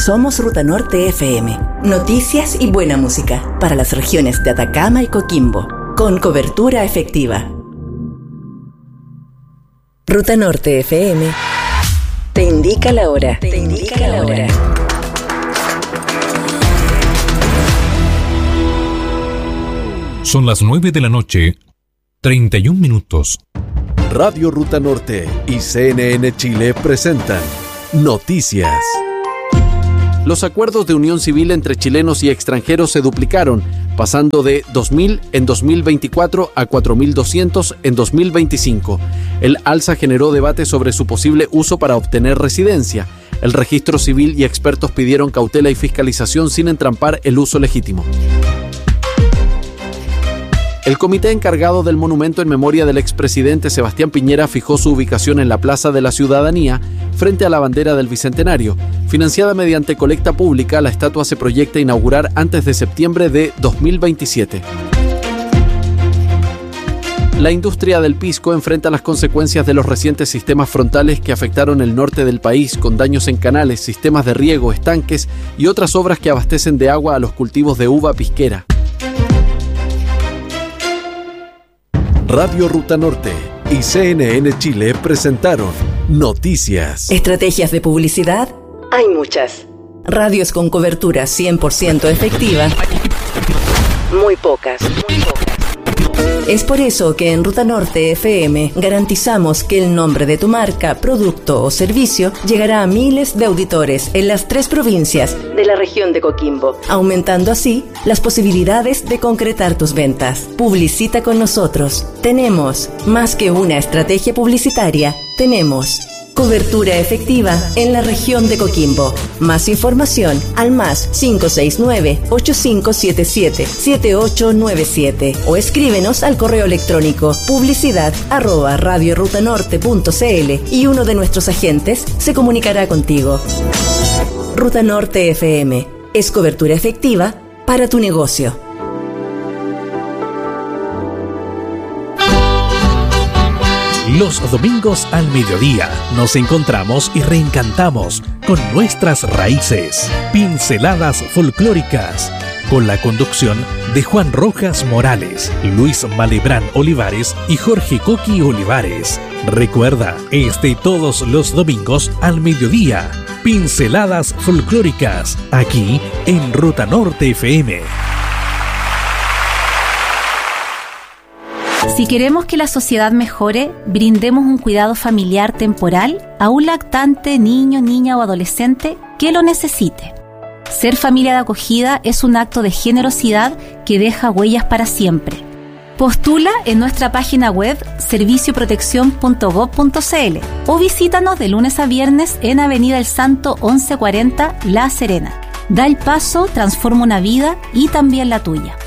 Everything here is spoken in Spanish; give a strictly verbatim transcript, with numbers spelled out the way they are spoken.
Somos Ruta Norte F M. Noticias y buena música para las regiones de Atacama y Coquimbo, con cobertura efectiva. Ruta Norte F M te indica la hora. Te indica la hora. Son las nueve de la noche, treinta y un minutos. Radio Ruta Norte y C N N Chile presentan Noticias. Los acuerdos de unión civil entre chilenos y extranjeros se duplicaron, pasando de dos mil en dos mil veinticuatro a cuatro mil doscientos en dos mil veinticinco. El alza generó debate sobre su posible uso para obtener residencia. El registro civil y expertos pidieron cautela y fiscalización sin entrampar el uso legítimo. El comité encargado del monumento en memoria del expresidente Sebastián Piñera fijó su ubicación en la Plaza de la Ciudadanía, frente a la bandera del Bicentenario. Financiada mediante colecta pública, la estatua se proyecta inaugurar antes de septiembre de dos mil veintisiete. La industria del pisco enfrenta las consecuencias de los recientes sistemas frontales que afectaron el norte del país, con daños en canales, sistemas de riego, estanques y otras obras que abastecen de agua a los cultivos de uva pisquera. Radio Ruta Norte y C N N Chile presentaron Noticias. ¿Estrategias de publicidad? Hay muchas. Radios con cobertura cien por ciento efectiva. Muy pocas. Muy pocas. Es por eso que en Ruta Norte F M garantizamos que el nombre de tu marca, producto o servicio llegará a miles de auditores en las tres provincias de la región de Coquimbo, aumentando así las posibilidades de concretar tus ventas. Publicita con nosotros. Tenemos más que una estrategia publicitaria, tenemos cobertura efectiva en la región de Coquimbo. Más información al más cinco seis nueve, ocho cinco siete siete, siete ocho nueve siete o escríbenos al correo electrónico publicidad arroba radiorutanorte punto cl y uno de nuestros agentes se comunicará contigo. Ruta Norte F M es cobertura efectiva para tu negocio. Los domingos al mediodía nos encontramos y reencantamos con nuestras raíces. Pinceladas folclóricas, con la conducción de Juan Rojas Morales, Luis Malebrán Olivares y Jorge Coqui Olivares. Recuerda, este y todos los domingos al mediodía, Pinceladas folclóricas, aquí en Ruta Norte F M. Si queremos que la sociedad mejore, brindemos un cuidado familiar temporal a un lactante, niño, niña o adolescente que lo necesite. Ser familia de acogida es un acto de generosidad que deja huellas para siempre. Postula en nuestra página web servicio protección punto gob punto cl o visítanos de lunes a viernes en Avenida El Santo once cuarenta, La Serena. Da el paso, transforma una vida y también la tuya.